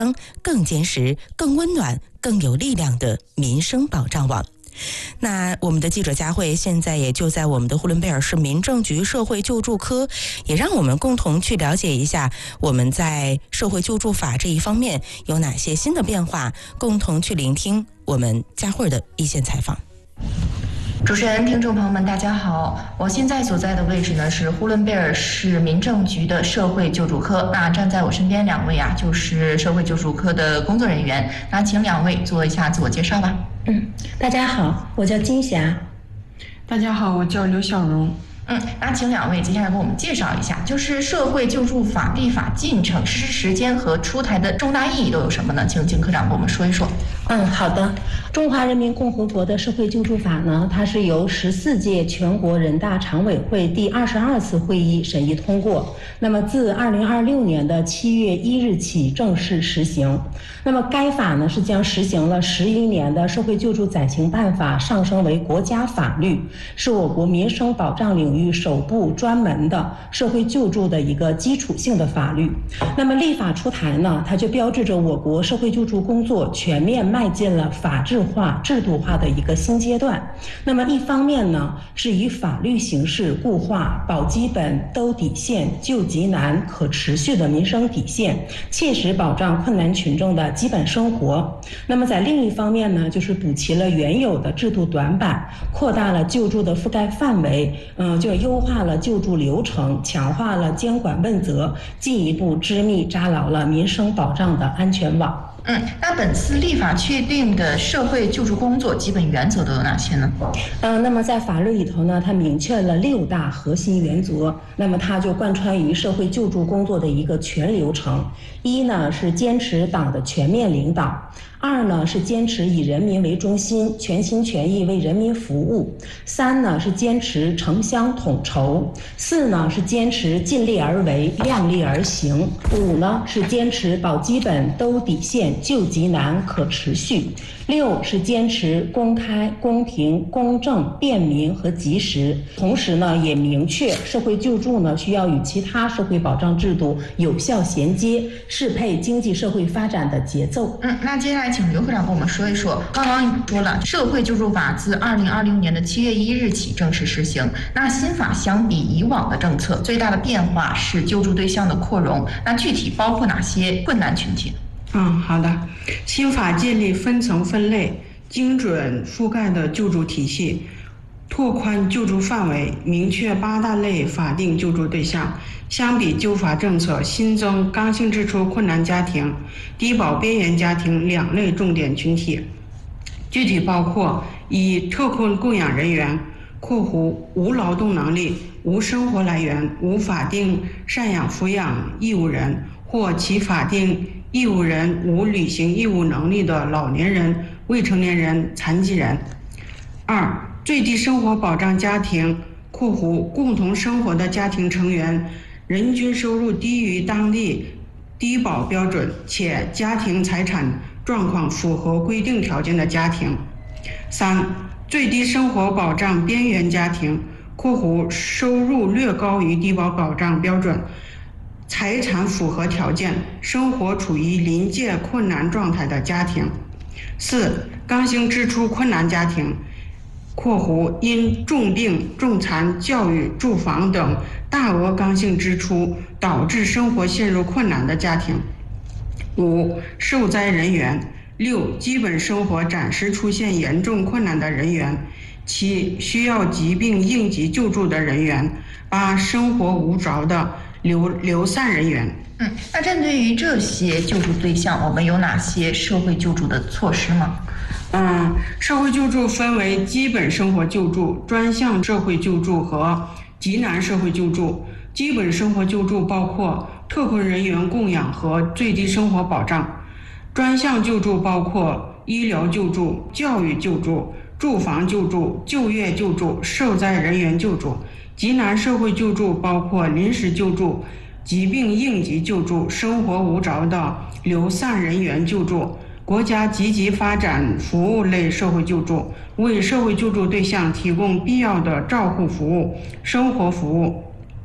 更坚实、更温暖、更有力量的民生保障网。那我们的记者佳慧现在也就在我们的呼伦贝尔市民政局社会救助科，也让我们共同去了解一下我们在社会救助法这一方面有哪些新的变化，共同去聆听我们佳慧的一线采访。 主持人、听众朋友们，大家好！我现在所在的位置呢是呼伦贝尔市民政局的社会救助科。那站在我身边两位就是社会救助科的工作人员。那请两位做一下自我介绍吧。 大家好，我叫金霞。 大家好，我叫刘小荣。 那请两位接下来给我们介绍一下，就是社会救助法立法进程、实施时间和出台的重大意义都有什么呢？请金科长给我们说一说。 好的。中华人民共和国的社会救助法呢，它是由14届全国人大常委会第22次会议审议通过。那么自2026年的7月1日起正式实行。那么该法呢是将实行了11年的社会救助暂行办法上升为国家法律，是我国民生保障领域首部专门的社会救助的一个基础性的法律。那么立法出台呢，它就标志着我国社会救助工作全面迈进了法治化、制度化的一个新阶段。那么一方面呢，是以法律形式固化保基本、兜底线、救急难、可持续的民生底线，切实保障困难群众的基本生活。那么在另一方面呢，就是补齐了原有的制度短板，扩大了救助的覆盖范围，就优化了救助流程，强化了监管问责，进一步织密扎牢了民生保障的安全网。 那本次立法确定的社会救助工作基本原则都有哪些呢？ 那么在法律里头呢，它明确了6大核心原则，那么它就贯穿于社会救助工作的一个全流程。一呢是坚持党的全面领导。2呢是坚持以人民为中心，全心全意为人民服务。3呢是坚持城乡统筹。4呢是坚持尽力而为，量力而行。5呢是坚持保基本、兜底线、救急难、可持续。6是坚持公开、公平、公正、便民和及时。同时呢，也明确社会救助呢需要与其他社会保障制度有效衔接，适配经济社会发展的节奏。 那接下来请刘科长跟我们说一说，刚刚说了，社会救助法自2026年的7月1日起正式实行。那新法相比以往的政策，最大的变化是救助对象的扩容。那具体包括哪些困难群体？ 好的。新法建立分层分类、精准覆盖的救助体系，拓宽救助范围，明确8大类法定救助对象。相比旧法政策，新增刚性支出困难家庭、低保边缘家庭2类重点群体，具体包括以特困供养人员（无劳动能力、无生活来源、无法定赡养抚养义务人或其法定义务人无履行义务能力的老年人、未成年人、残疾人）。2、最低生活保障家庭（共同生活的家庭成员人均收入低于当地低保标准且家庭财产状况符合规定条件的家庭）。3、最低生活保障边缘家庭（收入略高于低保保障标准，财产符合条件，生活处于临界困难状态的家庭）。4、刚性支出困难家庭因重病、重残、教育、住房等大额刚性支出导致生活陷入困难的家庭。5、受灾人员。6、基本生活暂时出现严重困难的人员，其需要疾病应急救助的人员。8、生活无着的流散人员。 那针对于这些救助对象，我们有哪些社会救助的措施吗？ 社会救助分为基本生活救助、专项社会救助和急难社会救助。基本生活救助包括特困人员供养和最低生活保障。专项救助包括医疗救助、教育救助、住房救助、就业救助、受灾人员救助。急难社会救助包括临时救助、疾病应急救助、生活无着的流散人员救助。国家积极发展服务类社会救助，为社会救助对象提供必要的照护服务、生活服务。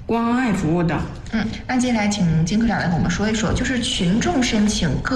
关爱服务等。 那接下来请金科长来和我们说一说，就是群众申请个